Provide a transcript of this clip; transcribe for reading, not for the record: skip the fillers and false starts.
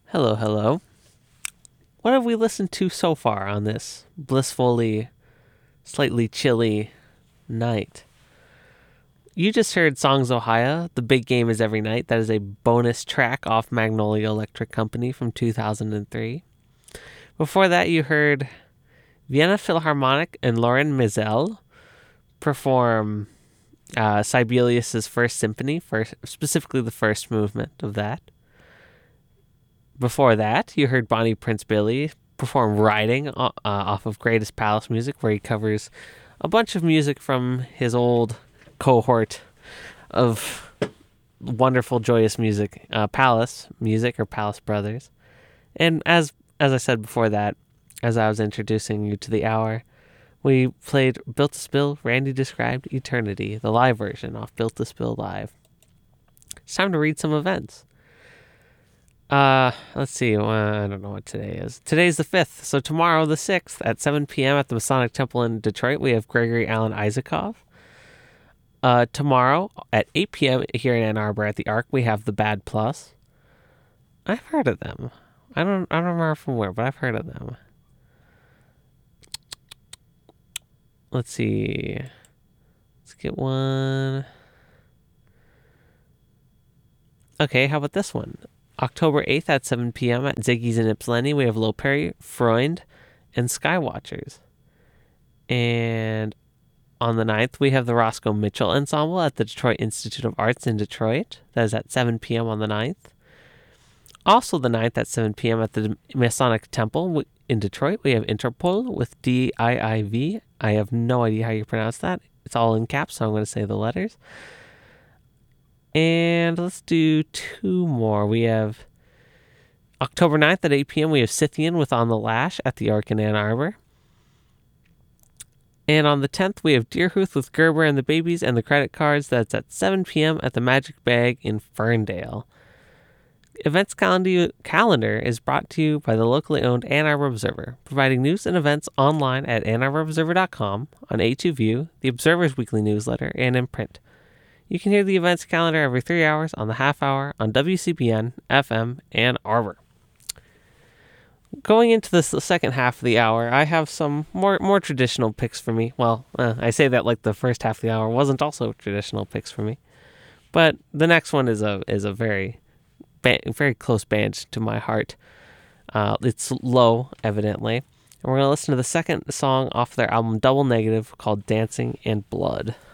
Hello, hello. What have we listened to so far on this blissfully, slightly chilly night? You just heard Songs Ohio, The Big Game is Every Night. That is a bonus track off Magnolia Electric Company from 2003. Before that, you heard Vienna Philharmonic and Lauren Mizell perform Sibelius's First Symphony, specifically the first movement of that. Before that, you heard Bonnie Prince Billy perform Riding off of Greatest Palace Music, where he covers a bunch of music from his old cohort of wonderful, joyous music, Palace Music or Palace Brothers. And as I said before that, as I was introducing you to the hour, we played Built to Spill, Randy Described Eternity, the live version off Built to Spill Live. It's time to read some events. Let's see. I don't know what today is. Today's the 5th. So tomorrow, the 6th, at 7 p.m. at the Masonic Temple in Detroit, we have Gregory Alan Isakov. Tomorrow at 8 p.m. here in Ann Arbor at the Arc, we have the Bad Plus. I've heard of them. I don't remember from where, but I've heard of them. Let's see. Let's get one. Okay, how about this one? October 8th at 7 p.m. at Ziggy's in Ypsilanti, we have Lil Perry, Freund, and Skywatchers. And on the 9th, we have the Roscoe Mitchell Ensemble at the Detroit Institute of Arts in Detroit. That is at 7 p.m. on the 9th. Also the 9th at 7 p.m. at the Masonic Temple in Detroit, we have Interpol with DIIV. I have no idea how you pronounce that. It's all in caps, so I'm going to say the letters. And let's do two more. We have October 9th at 8 p.m. We have Scythian with On the Lash at the Arc in Ann Arbor. And on the 10th, we have Deerhoof with Gerber and the Babies and the Credit Cards. That's at 7 p.m. at the Magic Bag in Ferndale. Events calendar is brought to you by the locally owned Ann Arbor Observer, providing news and events online at AnnArborObserver.com, on A2View, the Observer's weekly newsletter, and in print. You can hear the events calendar every 3 hours on the half hour on WCBN FM Ann Arbor. Going into the second half of the hour, I have some more traditional picks for me. Well, I say that like the first half of the hour wasn't also traditional picks for me, but the next one is a very close band to my heart. It's Low, evidently, and we're gonna listen to the second song off their album Double Negative called "Dancing in Blood."